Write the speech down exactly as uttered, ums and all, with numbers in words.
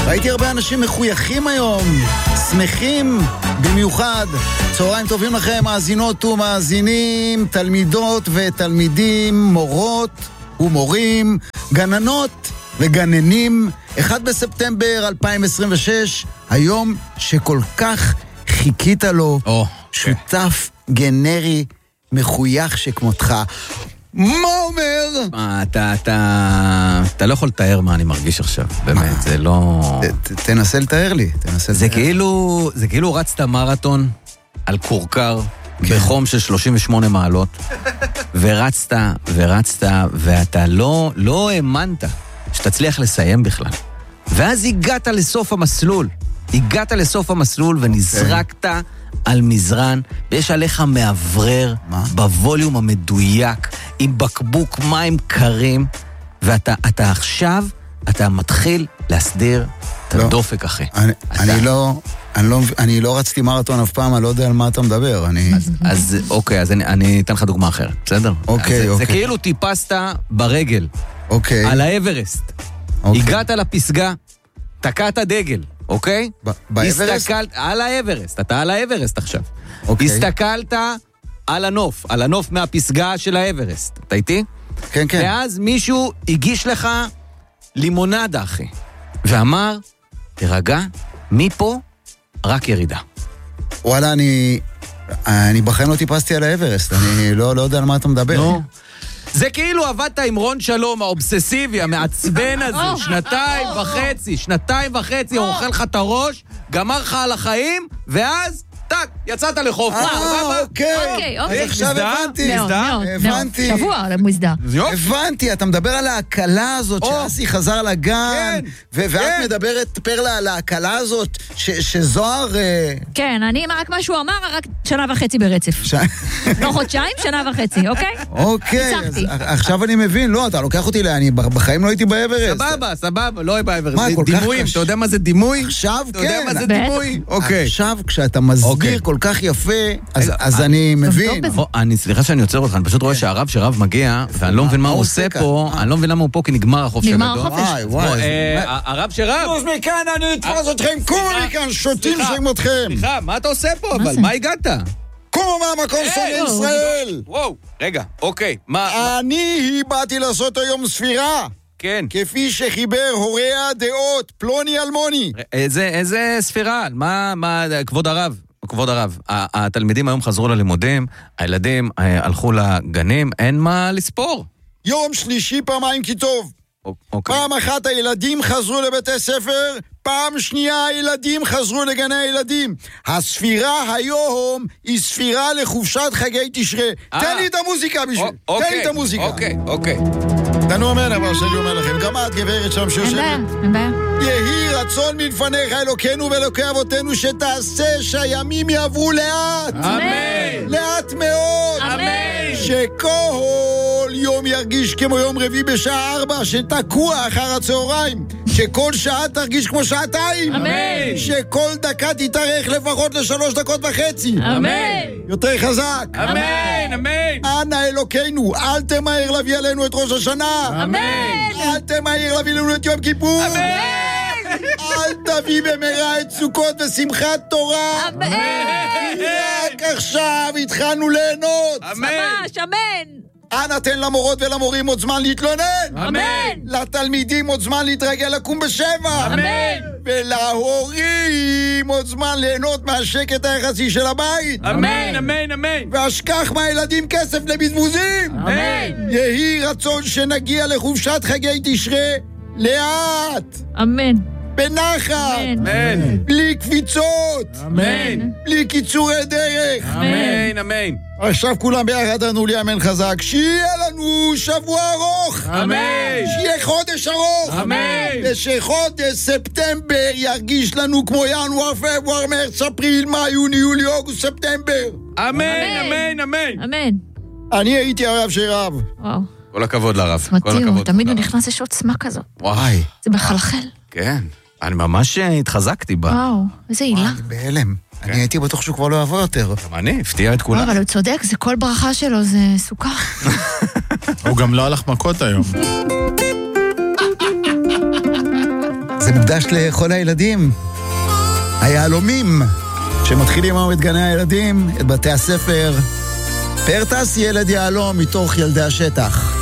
ראיתי הרבה אנשים מחויכים היום, שמחים במיוחד. צהריים טובים לכם, מאזינות ומאזינים, תלמידות ותלמידים, מורות ומורים, גננות וגננים. אחד בספטמבר אלפיים עשרים ושש, היום שכל כך חיכית לו, oh, שותף okay. גנרי מחוייך שכמותך. מה אומר? אתה, אתה, אתה לא יכול לתאר מה אני מרגיש עכשיו, באמת, זה לא... תנסה לתאר לי, תנסה לתאר. זה כאילו, זה כאילו רצת מרתון על קורקר, בחום של שלושים ושמונה מעלות, ורצת, ורצת, ואתה לא, לא האמנת שתצליח לסיים בכלל. ואז הגעת לסוף המסלול, הגעת לסוף המסלול ונזרקת על מזרן, ויש עליך מעברר בווליום המדויק, עם בקבוק מים קרים, ואתה אתה עכשיו, אתה מתחיל להסדיר את הדופק, אחי. אני, אני לא... אני לא, אני לא רצתי מרתון אף פעם, אני לא יודע על מה אתה מדבר. אני... אז, אז אוקיי, אז אני, אני אתן לך דוגמה אחרת, בסדר? אוקיי, אז, אוקיי. זה כאילו טיפסת ברגל, אוקיי. על האברסט. אוקיי. הגעת לפסגה, תקעת דגל, אוקיי? ב- באברסט? הסתכלת, על האברסט, אתה על האברסט עכשיו. אוקיי. הסתכלת על הנוף, על הנוף מהפסגה של האברסט. אתה איתי? כן, כן. ואז מישהו הגיש לך לימונדה, אחי, ואמר, תרגע, מפה רק ירידה. וואלה, אני... אני בחיים לא טיפסתי על האברסט, אני לא, לא יודע על מה אתה מדבר. נו. זה כאילו עבדת עם רון שלום, האובססיבי, המעצבן הזה, שנתיים וחצי, שנתיים וחצי, הוא אוכל לך את הראש, גמר לך על החיים, ואז... טק, יצאת לחוף. אה, אוקיי. אוקיי, אוקיי. עכשיו הבנתי. מאוד, מאוד, הבנתי. מאוד. שבוע מוזדה. הבנתי, אתה מדבר על ההקלה הזאת, שאסי חזר לגן, ואת מדברת פרלה על ההקלה הזאת, שזוהר... כן, אני, רק מה שהוא אמר, רק שנה וחצי ברצף. לא חודשיים, שנה וחצי, אוקיי? אוקיי, עכשיו אני מבין, לא, אתה לוקח אותי, אני בחיים לא הייתי באברסט. סבבה, סבבה, לא באברסט. זה דימויים, אתה יודע מה זה דימוי? עכשיו, כן. אתה יודע מה זה דימוי? אוקיי. עכשיו, כשאתה מסביר כל כך יפה, אז אני מבין. אני, סליחה שאני עוצר אותך, אני פשוט רואה שהרב שרב מגיע, ואני לא מבין מה הוא עושה פה, אני לא מבין למה הוא פה, כי נגמר החופש הגדול. נגמר החופש. וואי, וואי. הרב שרב. אז מכאן אני אתפוס אתכם, קומו מכאן, שוטים שמותכם. סליחה, מה אתה עושה פה, אבל? מה הגעת? קומו מהמקום שונא ישראל. וואו, רגע, אוקיי, מה? אני באתי לעשות היום ספירה. כן. כפי שחיבר הוריה דעות, פלוני אלמוני. איזה ספירה? מה, מה, כבוד הרב? כבוד הרב, התלמידים היום חזרו ללימודים, הילדים הלכו לגנים, אין מה לספור. יום שלישי פעמיים כי טוב. אוקיי. פעם אחת הילדים חזרו לבתי ספר, פעם שנייה הילדים חזרו לגני הילדים. הספירה היום היא ספירה לחופשת חגי תשרה. תן לי את המוזיקה בשביל. תן לי את המוזיקה. אוקיי, אוקיי. תנו אומר דבר שאני אומר לכם, גם את גברת שם שיושבת. אין בעיה, אין בעיה. יהי רצון מלפניך אלוקינו ואלוקי אבותינו שתעשה שהימים יעברו לאט. אמן. לאט מאוד. אמן. שכל יום ירגיש כמו יום רביעי בשעה ארבע, שתקוע אחר הצהריים. שכל שעה תרגיש כמו שעתיים. אמן. שכל דקה תתארך לפחות לשלוש דקות וחצי. אמן. יותר חזק. אמן, אמן. אנא אלוקינו, אל תמהר להביא עלינו את ראש השנה. אמן. אל תמהר להביא לנו את יום כיפור. אמן. אל תביא במהרה את סוכות ושמחת תורה. אמן. רק עכשיו התחלנו ליהנות. אמן. ממש, אמן. אנא תן למורות ולמורים עוד זמן להתלונן. אמן. לתלמידים עוד זמן להתרגל לקום בשבע. אמן. ולהורים עוד זמן ליהנות מהשקט היחסי של הבית. אמן, אמן, אמן. והשכח מהילדים כסף לבזבוזים. אמן. יהי רצון שנגיע לחופשת חגי תשרה לאט, אמן. בנחת, אמן. בלי קפיצות, אמן. בלי קיצורי דרך. אמן, אמן. עכשיו כולם ביחד ענו לי אמן חזק. שיהיה לנו שבוע ארוך. אמן. שיהיה חודש ארוך. אמן. ושחודש ספטמבר ירגיש לנו כמו ינואר, פברואר, מרץ, אפריל, מאי, יוני, יולי, אוגוסט, ספטמבר. אמן, אמן, אמן. אמן. אני הייתי הרב שרב. וואו. כל הכבוד לרב. מתאים, הוא תמיד הוא נכנס לשעות סמה כזאת. וואי. זה מחלחל. כן. אני ממש התחזקתי בה. וואו, איזה עילה. אני בהלם. אני הייתי בטוח שהוא כבר לא יבוא יותר. גם אני, הפתיע את כולם. אבל הוא צודק, זה כל ברכה שלו, זה סוכר. הוא גם לא הלך מכות היום. זה מוקדש לכל הילדים, היהלומים, שמתחילים היום את גני הילדים, את בתי הספר. פרטס ילד יהלום מתוך ילדי השטח.